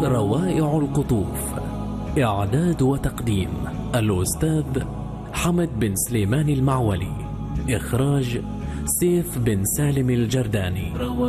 روائع القطوف. إعداد وتقديم الأستاذ حمد بن سليمان المعولي. إخراج سيف بن سالم الجرداني.